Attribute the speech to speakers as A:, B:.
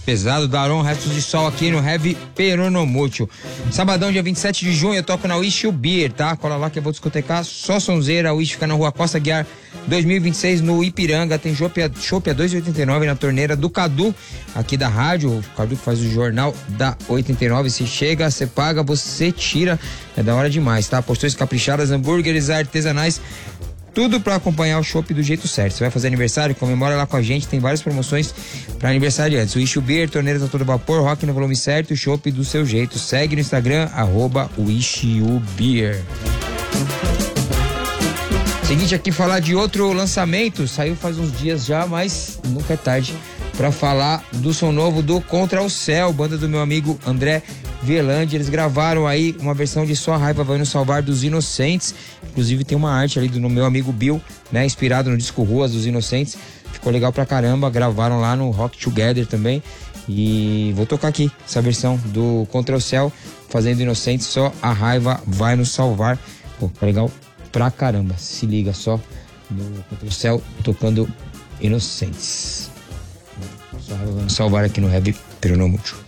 A: pesado, Daron, Restos de Sol aqui no Heavy Peronomútil. Sabadão, dia 27 de junho, eu toco na Wish Beer, tá? Cola lá que eu vou discotecar, só sonzeira. A Wish fica na rua Costa Guiar 2026, no Ipiranga. Tem chopp a 2,89 na torneira do Cadu, aqui da rádio. O Cadu que faz o jornal da 89. Se chega, você paga, você tira. É da hora demais, tá? Porções caprichadas, hambúrgueres artesanais, tudo pra acompanhar o chopp do jeito certo. Você vai fazer aniversário, comemora lá com a gente, tem várias promoções pra aniversariantes. O Wish Beer, torneiras a todo vapor, rock no volume certo, o chopp do seu jeito. Segue no Instagram, @WishYouBeer. Seguinte aqui, falar de outro lançamento, saiu faz uns dias já, mas nunca é tarde pra falar do som novo do Contra o Céu, banda do meu amigo André Velandi. Eles gravaram aí uma versão de Sua Raiva Vai Nos Salvar dos Inocentes. Inclusive tem uma arte ali do meu amigo Bill, né? Inspirado no disco Ruas dos Inocentes. Ficou legal pra caramba. Gravaram lá no Rock Together também. E vou tocar aqui essa versão do Contra o Céu, fazendo Inocentes. Só a raiva vai nos salvar. Pô, tá legal pra caramba. Se liga só no Contra o Céu tocando Inocentes. Só a raiva vai nos salvar aqui no Heavy Peronomútil.